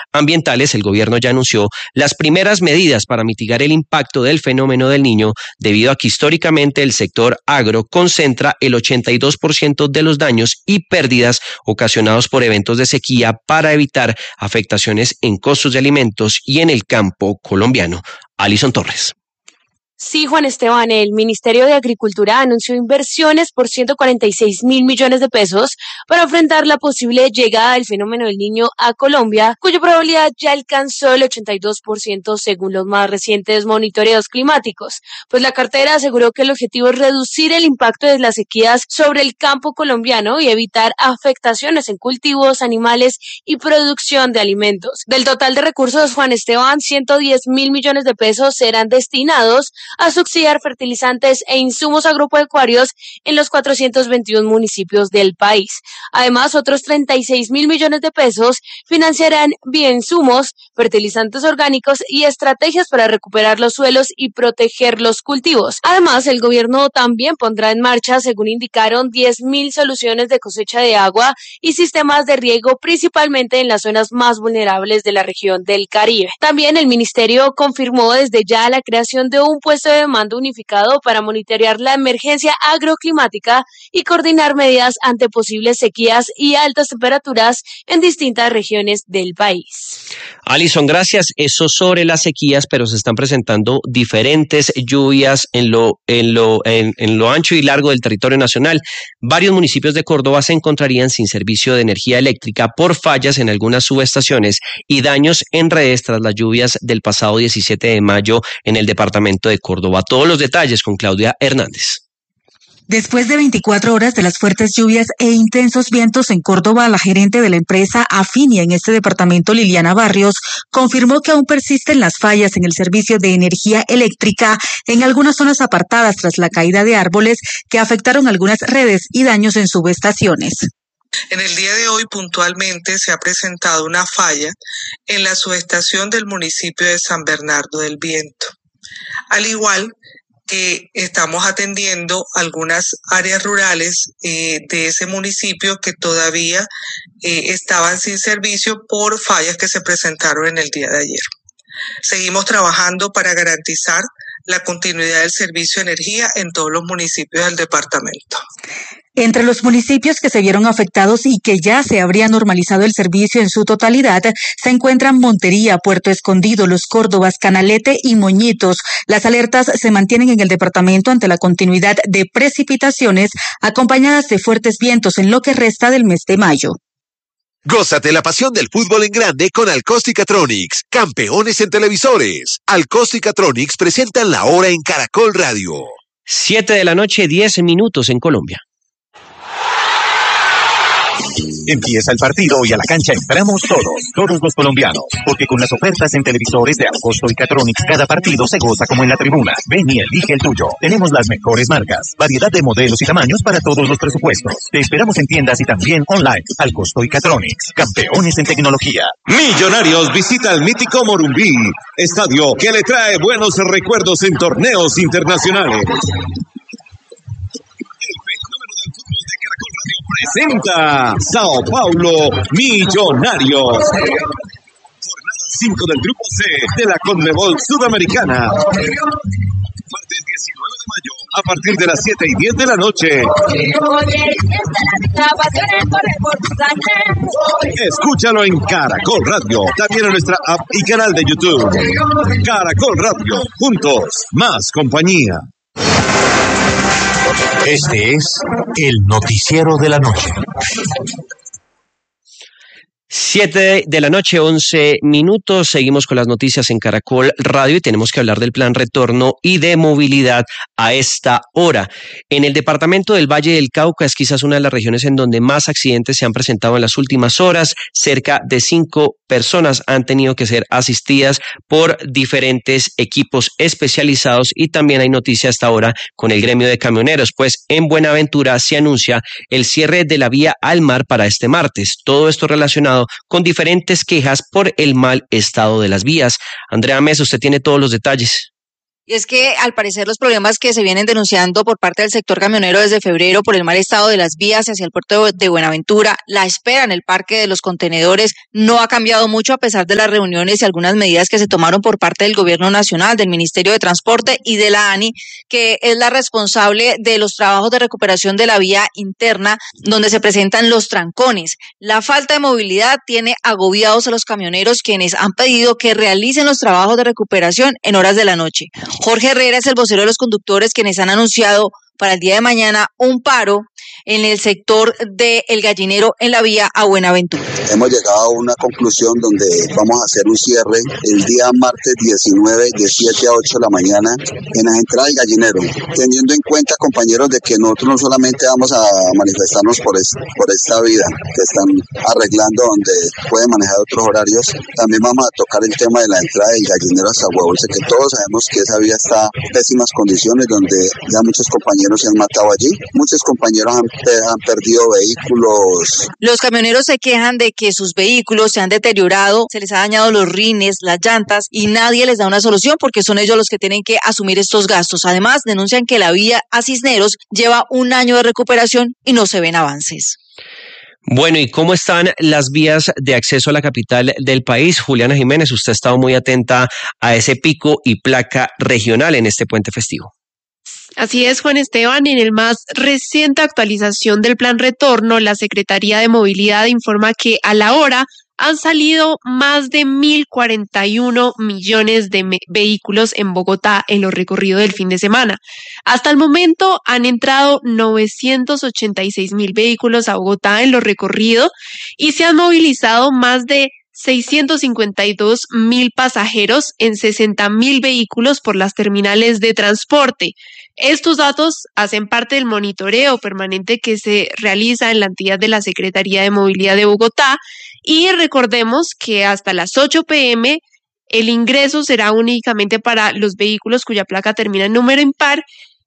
ambientales, el gobierno ya anunció las primeras medidas para mitigar el impacto del fenómeno del Niño, debido a que históricamente el sector agro concentra el 82% de los daños y pérdidas ocasionados por eventos de sequía, para evitar afectaciones en costos de alimentos y en el campo colombiano. Alison Torres. Sí, Juan Esteban, el Ministerio de Agricultura anunció inversiones por 146.000 millones de pesos para enfrentar la posible llegada del fenómeno del Niño a Colombia, cuya probabilidad ya alcanzó el 82% según los más recientes monitoreos climáticos. Pues la cartera aseguró que el objetivo es reducir el impacto de las sequías sobre el campo colombiano y evitar afectaciones en cultivos, animales y producción de alimentos. Del total de recursos, Juan Esteban, 110.000 millones de pesos serán destinados a subsidiar fertilizantes e insumos agropecuarios en los 421 municipios del país. Además, otros 36.000 millones de pesos financiarán bioinsumos, fertilizantes orgánicos y estrategias para recuperar los suelos y proteger los cultivos. Además, el gobierno también pondrá en marcha, según indicaron, 10.000 soluciones de cosecha de agua y sistemas de riego, principalmente en las zonas más vulnerables de la región del Caribe. También el ministerio confirmó desde ya la creación de un puesto de mando unificado para monitorear la emergencia agroclimática y coordinar medidas ante posibles sequías y altas temperaturas en distintas regiones del país. Alison, gracias. Eso sobre las sequías, pero se están presentando diferentes lluvias en lo ancho y largo del territorio nacional. Varios municipios de Córdoba se encontrarían sin servicio de energía eléctrica por fallas en algunas subestaciones y daños en redes tras las lluvias del pasado 17 de mayo en el departamento de Córdoba. Todos los detalles con Claudia Hernández. Después de 24 horas de las fuertes lluvias e intensos vientos en Córdoba, la gerente de la empresa Afinia en este departamento, Liliana Barrios, confirmó que aún persisten las fallas en el servicio de energía eléctrica en algunas zonas apartadas tras la caída de árboles que afectaron algunas redes y daños en subestaciones. En el día de hoy puntualmente se ha presentado una falla en la subestación del municipio de San Bernardo del Viento. Al igual que estamos atendiendo algunas áreas rurales de ese municipio que todavía estaban sin servicio por fallas que se presentaron en el día de ayer. Seguimos trabajando para garantizar la continuidad del servicio de energía en todos los municipios del departamento. Entre los municipios que se vieron afectados y que ya se habría normalizado el servicio en su totalidad, se encuentran Montería, Puerto Escondido, Los Córdobas, Canalete y Moñitos. Las alertas se mantienen en el departamento ante la continuidad de precipitaciones acompañadas de fuertes vientos en lo que resta del mes de mayo. Gózate la pasión del fútbol en grande con Alcosticatronics, campeones en televisores. Alcosticatronics presentan la hora en Caracol Radio. 7 de la noche, 10 minutos en Colombia. Empieza el partido y a la cancha entramos todos los colombianos, porque con las ofertas en televisores de Alcosto y Catronics, cada partido se goza como en la tribuna. Ven y elige el tuyo. Tenemos las mejores marcas, variedad de modelos y tamaños para todos los presupuestos. Te esperamos en tiendas y también online. Alcosto y Catronics, campeones en tecnología. Millonarios visita el mítico Morumbí, estadio que le trae buenos recuerdos en torneos internacionales. Presenta Sao Paulo Millonarios. Jornada 5 del Grupo C de la Conmebol Sudamericana. Martes 19 de mayo, a partir de las 7:10 de la noche. Escúchalo en Caracol Radio, también en nuestra app y canal de YouTube. Caracol Radio, juntos, más compañía. Este es el noticiero de la noche. 7 de la noche, 11 minutos. Seguimos con las noticias en Caracol Radio y tenemos que hablar del plan retorno y de movilidad a esta hora. En el departamento del Valle del Cauca es quizás una de las regiones en donde más accidentes se han presentado en las últimas horas. Cerca de 5 personas han tenido que ser asistidas por diferentes equipos especializados y también hay noticia hasta ahora con el gremio de camioneros, pues en Buenaventura se anuncia el cierre de la vía al mar para este martes. Todo esto relacionado con diferentes quejas por el mal estado de las vías. Andrea Mesa, usted tiene todos los detalles. Y es que al parecer los problemas que se vienen denunciando por parte del sector camionero desde febrero por el mal estado de las vías hacia el puerto de Buenaventura, la espera en el parque de los contenedores no ha cambiado mucho a pesar de las reuniones y algunas medidas que se tomaron por parte del Gobierno Nacional, del Ministerio de Transporte y de la ANI, que es la responsable de los trabajos de recuperación de la vía interna donde se presentan los trancones. La falta de movilidad tiene agobiados a los camioneros, quienes han pedido que realicen los trabajos de recuperación en horas de la noche. Jorge Herrera es el vocero de los conductores, quienes han anunciado para el día de mañana un paro en el sector de El Gallinero en la vía a Buenaventura. Hemos llegado a una conclusión donde vamos a hacer un cierre el día martes 19 de 7 a 8 de la mañana en la entrada del Gallinero, teniendo en cuenta, compañeros, de que nosotros no solamente vamos a manifestarnos por esta vida que están arreglando donde pueden manejar otros horarios, también vamos a tocar el tema de la entrada del Gallinero hasta Huevolce, que todos sabemos que esa vía está en pésimas condiciones, donde ya muchos compañeros se han matado allí, muchos compañeros han perdido vehículos. Los camioneros se quejan de que sus vehículos se han deteriorado, se les ha dañado los rines, las llantas y nadie les da una solución porque son ellos los que tienen que asumir estos gastos. Además, denuncian que la vía a Cisneros lleva un año de recuperación y no se ven avances. Bueno, ¿y cómo están las vías de acceso a la capital del país? Juliana Jiménez, usted ha estado muy atenta a ese pico y placa regional en este puente festivo. Así es, Juan Esteban. En el más reciente actualización del Plan Retorno, la Secretaría de Movilidad informa que a la hora han salido más de 1.041 millones de vehículos en Bogotá en lo recorrido del fin de semana. Hasta el momento han entrado 986.000 vehículos a Bogotá en lo recorrido y se han movilizado más de 652.000 pasajeros en 60.000 vehículos por las terminales de transporte. Estos datos hacen parte del monitoreo permanente que se realiza en la entidad de la Secretaría de Movilidad de Bogotá y recordemos que hasta las 8 p.m. el ingreso será únicamente para los vehículos cuya placa termina en número impar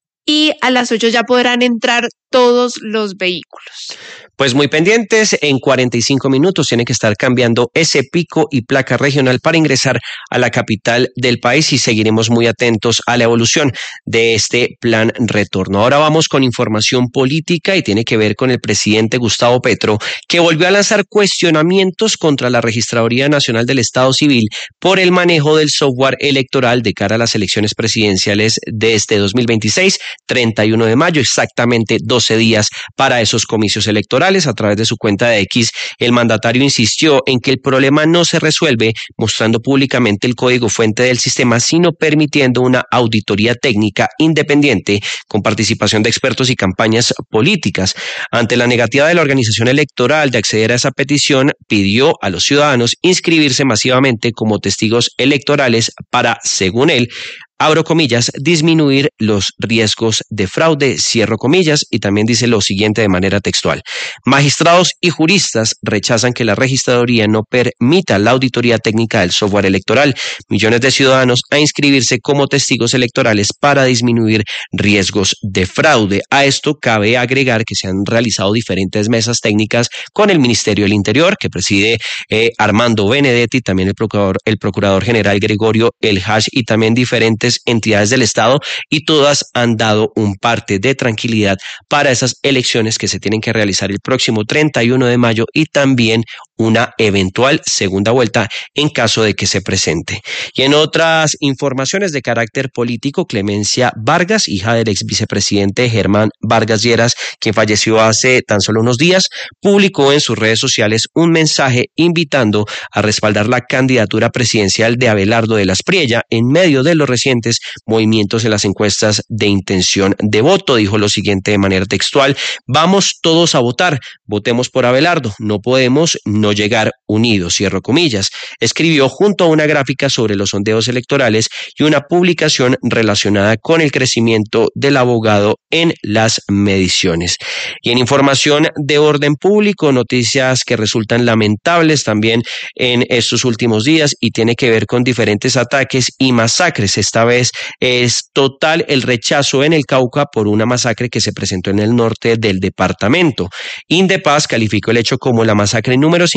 y a las 8 ya podrán entrar todos los vehículos. Pues muy pendientes, en 45 minutos tiene que estar cambiando ese pico y placa regional para ingresar a la capital del país y seguiremos muy atentos a la evolución de este plan retorno. Ahora vamos con información política y tiene que ver con el presidente Gustavo Petro, que volvió a lanzar cuestionamientos contra la Registraduría Nacional del Estado Civil por el manejo del software electoral de cara a las elecciones presidenciales de este 2026, 31 de mayo, exactamente 12 días para esos comicios electorales. A través de su cuenta de X, el mandatario insistió en que el problema no se resuelve mostrando públicamente el código fuente del sistema, sino permitiendo una auditoría técnica independiente con participación de expertos y campañas políticas. Ante la negativa de la organización electoral de acceder a esa petición, pidió a los ciudadanos inscribirse masivamente como testigos electorales para, según él, abro comillas, disminuir los riesgos de fraude, cierro comillas, y también dice lo siguiente de manera textual. Magistrados y juristas rechazan que la registraduría no permita la auditoría técnica del software electoral. Millones de ciudadanos a inscribirse como testigos electorales para disminuir riesgos de fraude. A esto cabe agregar que se han realizado diferentes mesas técnicas con el Ministerio del Interior, que preside Armando Benedetti, también el procurador general Gregorio El Hash y también diferentes entidades del Estado, y todas han dado un parte de tranquilidad para esas elecciones que se tienen que realizar el próximo 31 de mayo y también una eventual segunda vuelta en caso de que se presente. Y en otras informaciones de carácter político, Clemencia Vargas, hija del ex vicepresidente Germán Vargas Lleras, quien falleció hace tan solo unos días, publicó en sus redes sociales un mensaje invitando a respaldar la candidatura presidencial de Abelardo de la Espriella en medio de los recientes movimientos en las encuestas de intención de voto. Dijo lo siguiente de manera textual: vamos todos a votar, votemos por Abelardo, no podemos no llegar unidos, cierro comillas. Escribió junto a una gráfica sobre los sondeos electorales y una publicación relacionada con el crecimiento del abogado en las mediciones. Y en información de orden público, noticias que resultan lamentables también en estos últimos días y tiene que ver con diferentes ataques y masacres. Esta vez es total el rechazo en el Cauca por una masacre que se presentó en el norte del departamento. Indepaz calificó el hecho como la masacre número 50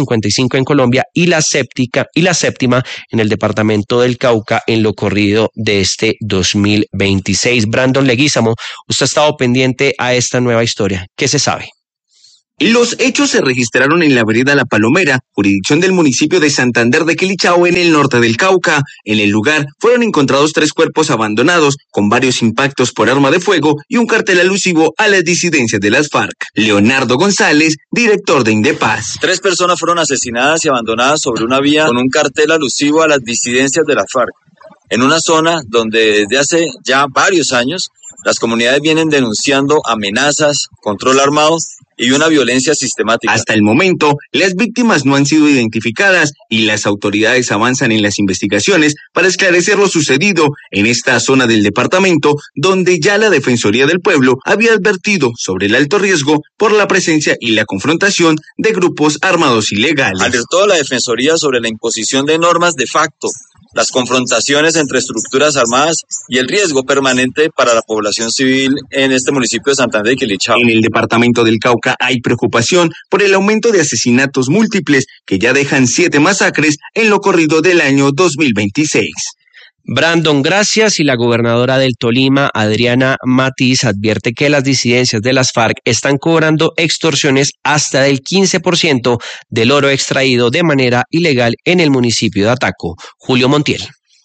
55 en Colombia y la séptima en el departamento del Cauca en lo corrido de este 2026. Brandon Leguízamo, usted ha estado pendiente a esta nueva historia. ¿Qué se sabe? Los hechos se registraron en la vereda La Palomera, jurisdicción del municipio de Santander de Quilichao, en el norte del Cauca. En el lugar fueron encontrados 3 cuerpos abandonados, con varios impactos por arma de fuego y un cartel alusivo a las disidencias de las FARC. Leonardo González, director de Indepaz. 3 personas fueron asesinadas y abandonadas sobre una vía con un cartel alusivo a las disidencias de las FARC, en una zona donde desde hace ya varios años las comunidades vienen denunciando amenazas, control armado y una violencia sistemática. Hasta el momento, las víctimas no han sido identificadas y las autoridades avanzan en las investigaciones para esclarecer lo sucedido en esta zona del departamento, donde ya la Defensoría del Pueblo había advertido sobre el alto riesgo por la presencia y la confrontación de grupos armados ilegales. Alertó a la Defensoría sobre la imposición de normas de facto, las confrontaciones entre estructuras armadas y el riesgo permanente para la población civil en este municipio de Santander de Quilichao. En el departamento del Cauca hay preocupación por el aumento de asesinatos múltiples que ya dejan 7 masacres en lo corrido del año 2026. Brandon, gracias. Y la gobernadora del Tolima, Adriana Matiz, advierte que las disidencias de las FARC están cobrando extorsiones hasta del 15% del oro extraído de manera ilegal en el municipio de Ataco. Julio Montiel.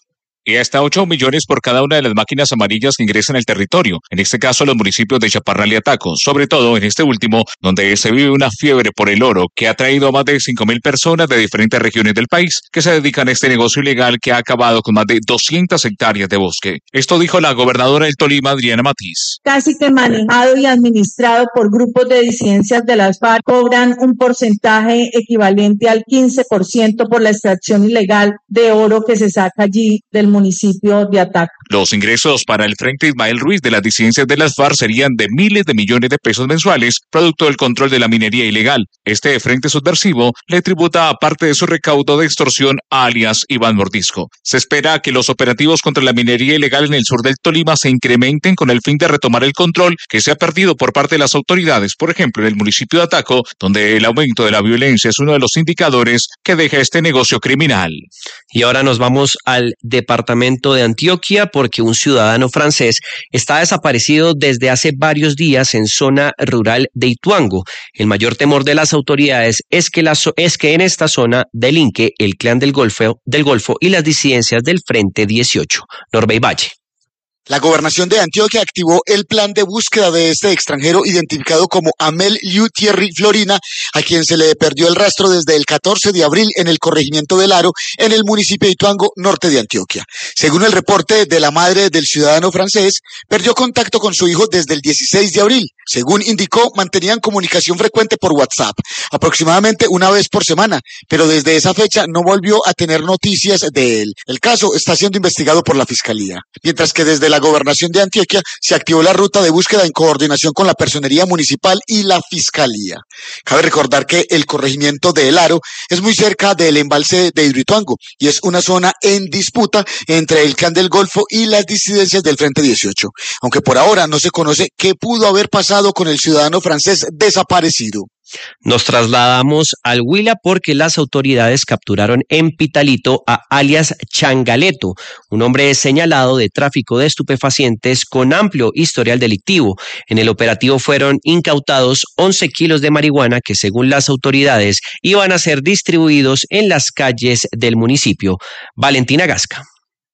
Y hasta 8 millones por cada una de las máquinas amarillas que ingresan al territorio, en este caso los municipios de Chaparral y Ataco, sobre todo en este último, donde se vive una fiebre por el oro que ha traído a más de 5.000 personas de diferentes regiones del país que se dedican a este negocio ilegal que ha acabado con más de 200 hectáreas de bosque. Esto dijo la gobernadora del Tolima, Adriana Matiz. Casi que manejado y administrado por grupos de disidencias de las FARC, cobran un porcentaje equivalente al 15% por la extracción ilegal de oro que se saca allí del municipio de Ataco. Los ingresos para el Frente Ismael Ruiz de las disidencias de las FARC serían de miles de millones de pesos mensuales, producto del control de la minería ilegal. Este frente subversivo le tributa aparte de su recaudo de extorsión a alias Iván Mordisco. Se espera que los operativos contra la minería ilegal en el sur del Tolima se incrementen con el fin de retomar el control que se ha perdido por parte de las autoridades, por ejemplo en el municipio de Ataco, donde el aumento de la violencia es uno de los indicadores que deja este negocio criminal. Y ahora nos vamos al departamento de Antioquia porque un ciudadano francés está desaparecido desde hace varios días en zona rural de Ituango. El mayor temor de las autoridades es que en esta zona delinque el clan del Golfo y las disidencias del Frente 18. Norbey Valle. La gobernación de Antioquia activó el plan de búsqueda de este extranjero identificado como Amel Liu Thierry Florina, a quien se le perdió el rastro desde el 14 de abril en el corregimiento del Aro, en el municipio de Ituango, norte de Antioquia. Según el reporte de la madre del ciudadano francés, perdió contacto con su hijo desde el 16 de abril. Según indicó, mantenían comunicación frecuente por WhatsApp, aproximadamente una vez por semana, pero desde esa fecha no volvió a tener noticias de él. El caso está siendo investigado por la Fiscalía, mientras que desde la Gobernación de Antioquia se activó la ruta de búsqueda en coordinación con la Personería Municipal y la Fiscalía. Cabe recordar que el corregimiento de El Aro es muy cerca del embalse de Hidroituango y es una zona en disputa entre el clan del Golfo y las disidencias del Frente 18, aunque por ahora no se conoce qué pudo haber pasado con el ciudadano francés desaparecido. Nos trasladamos al Huila porque las autoridades capturaron en Pitalito a alias Changaleto, un hombre señalado de tráfico de estupefacientes con amplio historial delictivo. En el operativo fueron incautados 11 kilos de marihuana que, según las autoridades, iban a ser distribuidos en las calles del municipio. Valentina Gasca.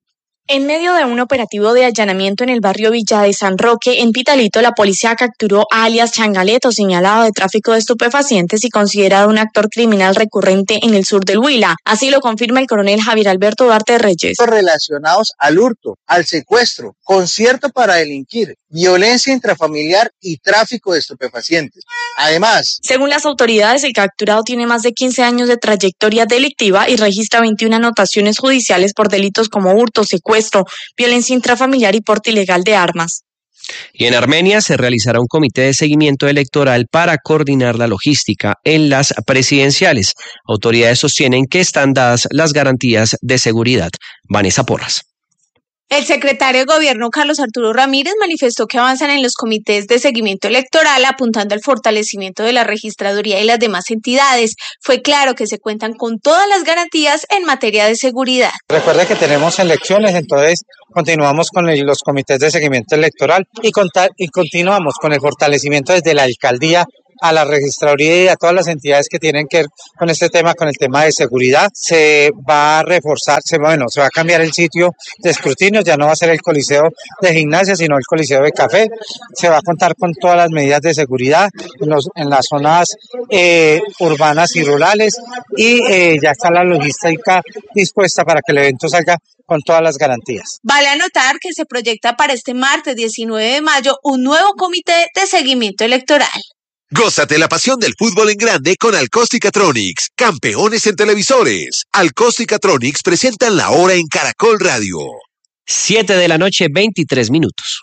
En medio de un operativo de allanamiento en el barrio Villa de San Roque, en Pitalito, la policía capturó a alias Changaleto, señalado de tráfico de estupefacientes y considerado un actor criminal recurrente en el sur del Huila. Así lo confirma el coronel Javier Alberto Duarte Reyes. Relacionados al hurto, al secuestro, concierto para delinquir, violencia intrafamiliar y tráfico de estupefacientes. Además, según las autoridades, el capturado tiene más de 15 años de trayectoria delictiva y registra 21 anotaciones judiciales por delitos como hurto, secuestro, violencia intrafamiliar y porte ilegal de armas. Y en Armenia se realizará un comité de seguimiento electoral para coordinar la logística en las presidenciales. Autoridades sostienen que están dadas las garantías de seguridad. Vanessa Porras. El secretario de Gobierno, Carlos Arturo Ramírez, manifestó que avanzan en los comités de seguimiento electoral apuntando al fortalecimiento de la registraduría y las demás entidades. Fue claro que se cuentan con todas las garantías en materia de seguridad. Recuerde que tenemos elecciones, entonces continuamos con los comités de seguimiento electoral y continuamos con el fortalecimiento desde la alcaldía a la registraduría y a todas las entidades que tienen que ver con este tema, con el tema de seguridad. Se va a reforzar, se va a cambiar el sitio de escrutinio, ya no va a ser el Coliseo de Gimnasia, sino el Coliseo de Café. Se va a contar con todas las medidas de seguridad en las zonas urbanas y rurales y ya está la logística dispuesta para que el evento salga con todas las garantías. Vale anotar que se proyecta para este martes 19 de mayo un nuevo comité de seguimiento electoral. Gózate la pasión del fútbol en grande con Alcóstica-Tronics, campeones en televisores. Alcóstica-Tronics presentan la hora en Caracol Radio. 7 de la noche, 23 minutos.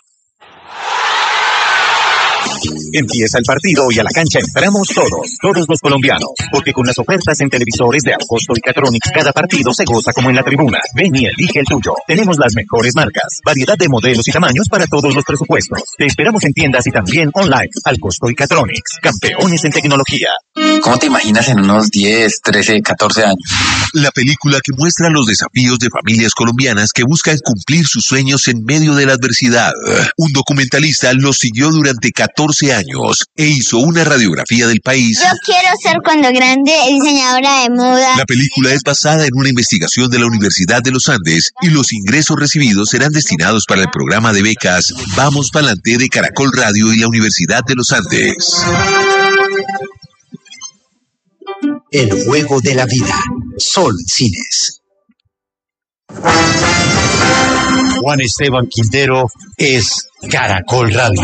Empieza el partido y a la cancha entramos todos los colombianos, porque con las ofertas en televisores de Alcosto y Catronics cada partido se goza como en la tribuna. Ven y elige el tuyo. Tenemos las mejores marcas, variedad de modelos y tamaños para todos los presupuestos. Te esperamos en tiendas y también online. Alcosto y Catronics, campeones en tecnología. ¿Cómo te imaginas en unos 10, 13, 14 años? La película que muestra los desafíos de familias colombianas que buscan cumplir sus sueños en medio de la adversidad. Un documentalista los siguió durante 14 años e hizo una radiografía del país. Yo quiero ser cuando grande diseñadora de moda. La película es basada en una investigación de la Universidad de los Andes y los ingresos recibidos serán destinados para el programa de becas Vamos Pa'lante de Caracol Radio y la Universidad de los Andes. El juego de la vida. Sol Cines. Juan Esteban Quintero es Caracol Radio.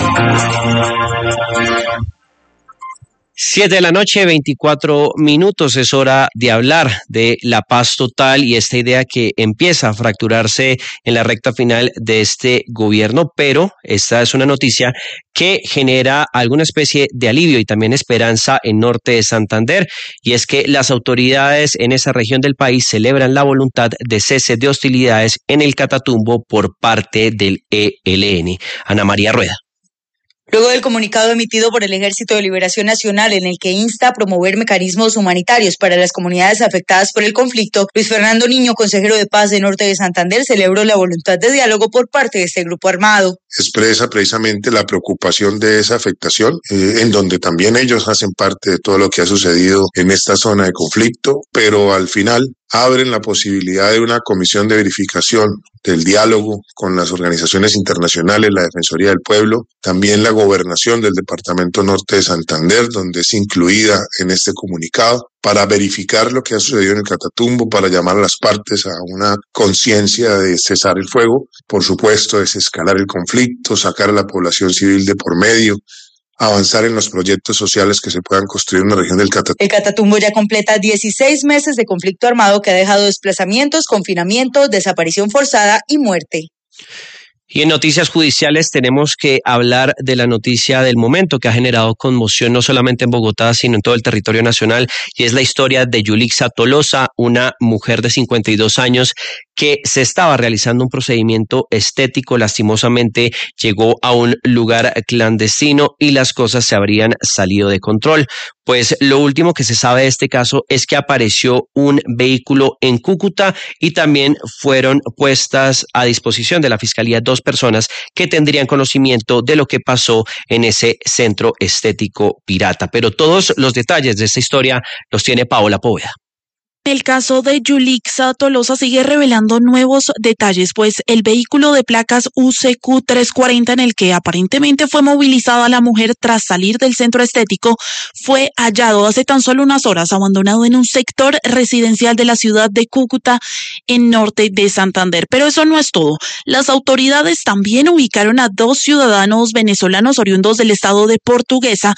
7 de la noche, 24 minutos. Es hora de hablar de la paz total y esta idea que empieza a fracturarse en la recta final de este gobierno, pero esta es una noticia que genera alguna especie de alivio y también esperanza en norte de Santander, y es que las autoridades en esa región del país celebran la voluntad de cese de hostilidades en el Catatumbo por parte del ELN. Ana María Rueda. Luego del comunicado emitido por el Ejército de Liberación Nacional en el que insta a promover mecanismos humanitarios para las comunidades afectadas por el conflicto, Luis Fernando Niño, consejero de Paz de Norte de Santander, celebró la voluntad de diálogo por parte de este grupo armado. Expresa precisamente la preocupación de esa afectación, en donde también ellos hacen parte de todo lo que ha sucedido en esta zona de conflicto, pero al final abren la posibilidad de una comisión de verificación del diálogo con las organizaciones internacionales, la Defensoría del Pueblo, también la Gobernación del Departamento Norte de Santander, donde es incluida en este comunicado, para verificar lo que ha sucedido en el Catatumbo, para llamar a las partes a una conciencia de cesar el fuego, por supuesto, desescalar el conflicto, sacar a la población civil de por medio, avanzar en los proyectos sociales que se puedan construir en la región del Catatumbo. El Catatumbo ya completa 16 meses de conflicto armado que ha dejado desplazamientos, confinamiento, desaparición forzada y muerte. Y en noticias judiciales tenemos que hablar de la noticia del momento que ha generado conmoción no solamente en Bogotá, sino en todo el territorio nacional, y es la historia de Yulixa Tolosa, una mujer de 52 años que se estaba realizando un procedimiento estético. Lastimosamente llegó a un lugar clandestino y las cosas se habrían salido de control. Pues lo último que se sabe de este caso es que apareció un vehículo en Cúcuta y también fueron puestas a disposición de la Fiscalía 2 personas que tendrían conocimiento de lo que pasó en ese centro estético pirata. Pero todos los detalles de esta historia los tiene Paola Poveda. El caso de Yulixa Tolosa sigue revelando nuevos detalles, pues el vehículo de placas UCQ 340 en el que aparentemente fue movilizada la mujer tras salir del centro estético fue hallado hace tan solo unas horas abandonado en un sector residencial de la ciudad de Cúcuta, en norte de Santander. Pero eso no es todo. Las autoridades también ubicaron a 2 ciudadanos venezolanos oriundos del estado de Portuguesa,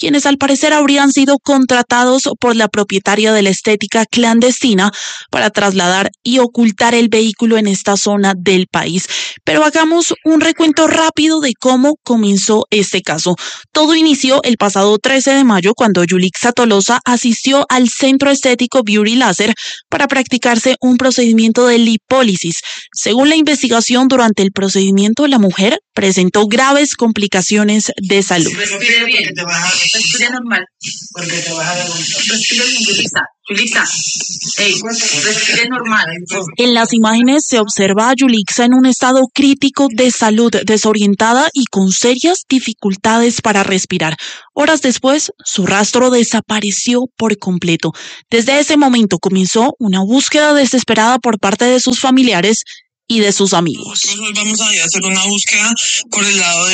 quienes al parecer habrían sido contratados por la propietaria de la estética clandestina para trasladar y ocultar el vehículo en esta zona del país. Pero hagamos un recuento rápido de cómo comenzó este caso. Todo inició el pasado 13 de mayo cuando Yulixa Tolosa asistió al centro estético Beauty Laser para practicarse un procedimiento de lipólisis. Según la investigación, durante el procedimiento la mujer presentó graves complicaciones de salud. Respire bien, respire normal, porque te vas a dar un... Respire bien, Yulixa. Respire normal. En las imágenes se observa a Yulixa en un estado crítico de salud, desorientada y con serias dificultades para respirar. Horas después, su rastro desapareció por completo. Desde ese momento comenzó una búsqueda desesperada por parte de sus familiares y de sus amigos. Nosotros vamos a hacer una búsqueda por el lado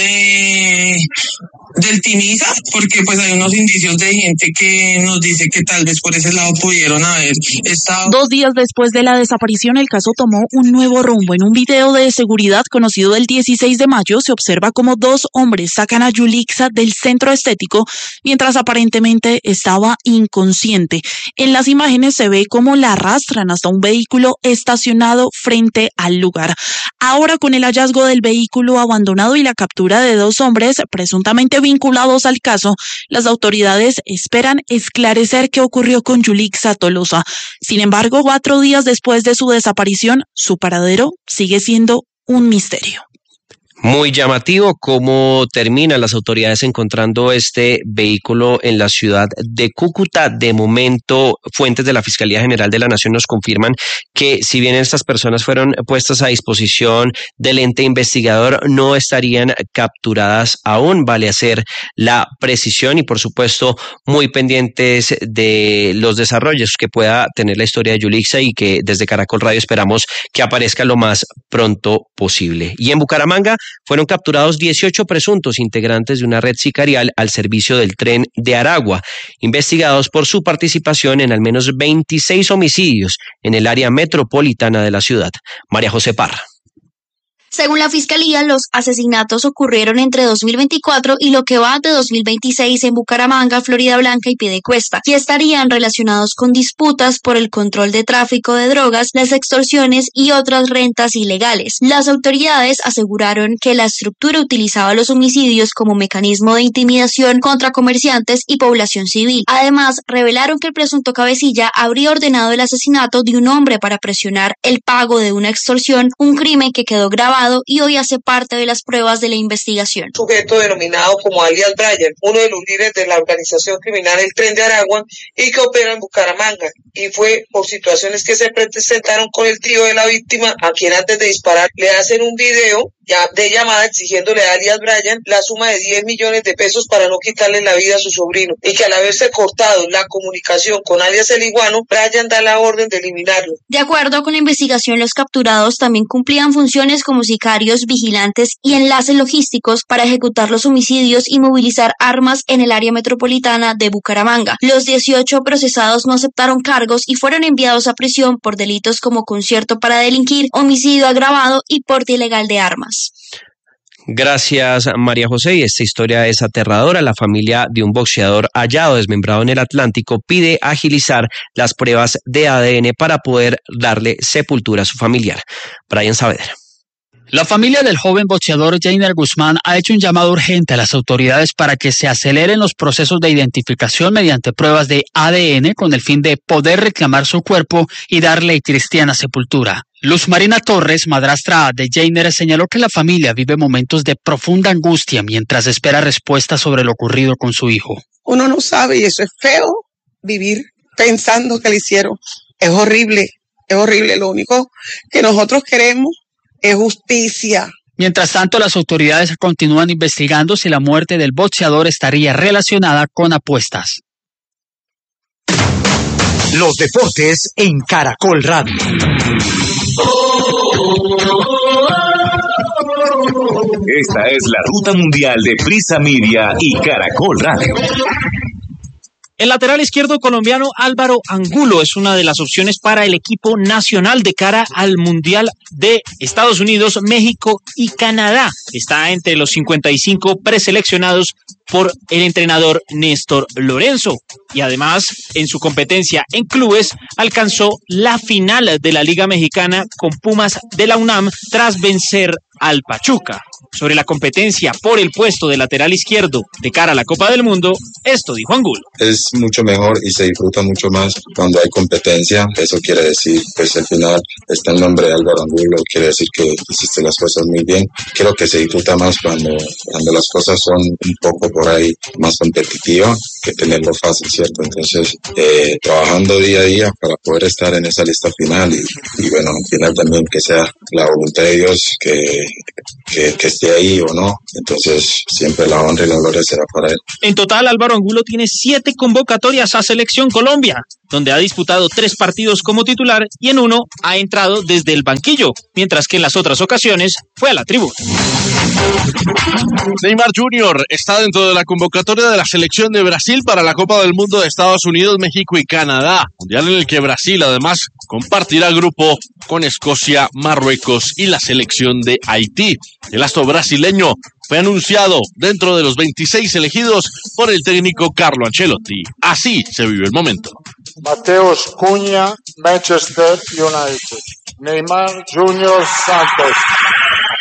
del Tiniza, porque pues hay unos indicios de gente que nos dice que tal vez por ese lado pudieron haber estado. 2 días después de la desaparición, el caso tomó un nuevo rumbo. En un video de seguridad conocido el 16 de mayo, se observa cómo 2 hombres sacan a Yulixa del centro estético mientras aparentemente estaba inconsciente. En las imágenes se ve cómo la arrastran hasta un vehículo estacionado frente al lugar. Ahora, con el hallazgo del vehículo abandonado y la captura de 2 hombres presuntamente vinculados al caso, las autoridades esperan esclarecer qué ocurrió con Yulixa Tolosa. Sin embargo, 4 días después de su desaparición, su paradero sigue siendo un misterio. Muy llamativo cómo terminan las autoridades encontrando este vehículo en la ciudad de Cúcuta. De momento, fuentes de la Fiscalía General de la Nación nos confirman que si bien estas personas fueron puestas a disposición del ente investigador, no estarían capturadas aún. Vale hacer la precisión y, por supuesto, muy pendientes de los desarrollos que pueda tener la historia de Yulixa y que desde Caracol Radio esperamos que aparezca lo más pronto posible. Y en Bucaramanga fueron capturados 18 presuntos integrantes de una red sicarial al servicio del tren de Aragua, investigados por su participación en al menos 26 homicidios en el área metropolitana de la ciudad. María José Parra. Según la Fiscalía, los asesinatos ocurrieron entre 2024 y lo que va de 2026 en Bucaramanga, Florida Blanca y Piedecuesta, y estarían relacionados con disputas por el control de tráfico de drogas, las extorsiones y otras rentas ilegales. Las autoridades aseguraron que la estructura utilizaba los homicidios como mecanismo de intimidación contra comerciantes y población civil. Además, revelaron que el presunto cabecilla habría ordenado el asesinato de un hombre para presionar el pago de una extorsión, un crimen que quedó grabado y hoy hace parte de las pruebas de la investigación. Sujeto denominado como alias Brian, uno de los líderes de la organización criminal El Tren de Aragua y que opera en Bucaramanga, y fue por situaciones que se presentaron con el tío de la víctima, a quien antes de disparar le hacen un video de llamada exigiéndole a alias Brian la suma de 10 millones de pesos para no quitarle la vida a su sobrino, y que al haberse cortado la comunicación con alias El Iguano, Brian da la orden de eliminarlo. De acuerdo con la investigación, los capturados también cumplían funciones como sicarios, vigilantes y enlaces logísticos para ejecutar los homicidios y movilizar armas en el área metropolitana de Bucaramanga. Los 18 procesados no aceptaron cargos y fueron enviados a prisión por delitos como concierto para delinquir, homicidio agravado y porte ilegal de armas. Gracias, María José. Y esta historia es aterradora. La familia de un boxeador hallado desmembrado en el Atlántico pide agilizar las pruebas de ADN para poder darle sepultura a su familiar. Brian Saavedra. La familia del joven boxeador Jainer Guzmán ha hecho un llamado urgente a las autoridades para que se aceleren los procesos de identificación mediante pruebas de ADN con el fin de poder reclamar su cuerpo y darle cristiana sepultura. Luz Marina Torres, madrastra de Jainer, señaló que la familia vive momentos de profunda angustia mientras espera respuestas sobre lo ocurrido con su hijo. Uno no sabe y eso es feo, vivir pensando que le hicieron. Es horrible. Lo único que nosotros queremos es justicia. Mientras tanto, las autoridades continúan investigando si la muerte del boxeador estaría relacionada con apuestas. Los deportes en Caracol Radio. Esta es la ruta mundial de Prisa Media y Caracol Radio. El lateral izquierdo colombiano Álvaro Angulo es una de las opciones para el equipo nacional de cara al Mundial de Estados Unidos, México y Canadá. Está entre los 55 preseleccionados por el entrenador Néstor Lorenzo. Y además, en su competencia en clubes, alcanzó la final de la Liga Mexicana con Pumas de la UNAM tras vencer al Pachuca. Sobre la competencia por el puesto de lateral izquierdo de cara a la Copa del Mundo, esto dijo Angulo. Es mucho mejor y se disfruta mucho más cuando hay competencia. Eso quiere decir, pues al final está el nombre de Álvaro Angulo, quiere decir que hiciste las cosas muy bien. Creo que se disfruta más cuando las cosas son un poco por ahí más competitivas que tenerlo fácil, ¿cierto? Entonces, trabajando día a día para poder estar en esa lista final y bueno, al final también que sea la voluntad de Dios que esté ahí o no. Entonces, siempre la honra y la gloria será para él. En total, Álvaro Angulo tiene 7 convocatorias a Selección Colombia, donde ha disputado 3 partidos como titular y en uno ha entrado desde el banquillo, mientras que en las otras ocasiones fue a la tribuna. Neymar Jr. está dentro de la convocatoria de la selección de Brasil para la Copa del Mundo de Estados Unidos, México y Canadá, mundial en el que Brasil además compartirá grupo con Escocia, Marruecos y la selección de Haití. El astro brasileño fue anunciado dentro de los 26 elegidos por el técnico Carlo Ancelotti. Así se vive el momento. Mateus Cunha, Manchester United. Neymar Jr. Santos,